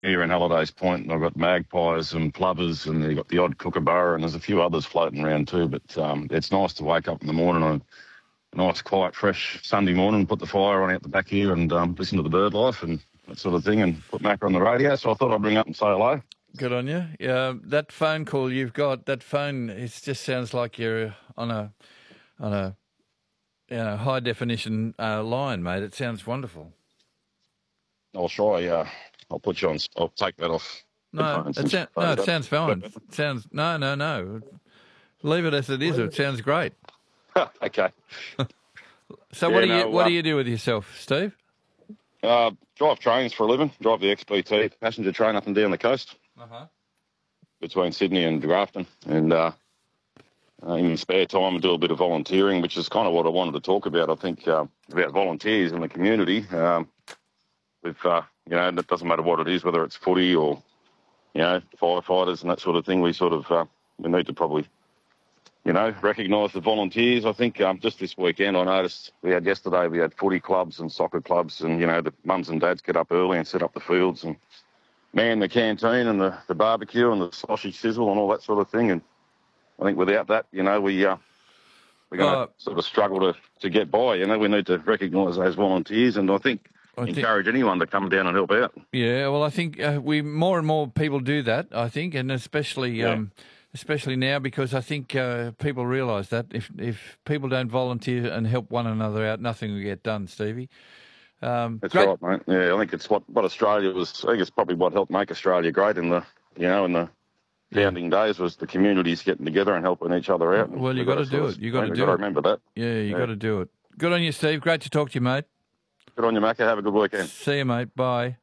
here in Hallidays Point, and I've got magpies and plovers, and you've got the odd kookaburra, and there's a few others floating around too. But it's nice to wake up in the morning on a nice, quiet, fresh Sunday morning, put the fire on out the back here, and listen to the bird life and that sort of thing, and put Macca on the radio. So I thought I'd ring up and say hello. Good on you. That phone call you've got, that phone, it just sounds like you're on a high definition line, mate. It sounds wonderful. I'll try. I'll put you on. I'll take that off. No, it sounds fine. It sounds no. Leave it as it is. It sounds great. Okay. So what do you do with yourself, Steve? Drive trains for a living. Drive the XPT passenger train up and down the coast. Between Sydney and Grafton, and in my spare time I do a bit of volunteering, which is kind of what I wanted to talk about. I think about volunteers in the community. With it doesn't matter what it is, whether it's footy or firefighters and that sort of thing. We sort of we need to probably recognise the volunteers. I think just this weekend I noticed we had footy clubs and soccer clubs, and the mums and dads get up early and set up the fields and man the canteen and the barbecue and the sausage sizzle and all that sort of thing. And I think without that, we're going to sort of struggle to get by. We need to recognise those volunteers, and I think encourage anyone to come down and help out. Yeah, well, I think more and more people do that, I think, and especially now, because I think people realise that if people don't volunteer and help one another out, nothing will get done, Stevie. That's right, mate. Yeah, I think it's what Australia was. I think it's probably what helped make Australia great in the founding days, was the communities getting together and helping each other out. Well, you got to do it. You got to do it. Remember that. Yeah, you got to do it. Good on you, Steve. Great to talk to you, mate. Good on you, Macca. Have a good weekend. See you, mate. Bye.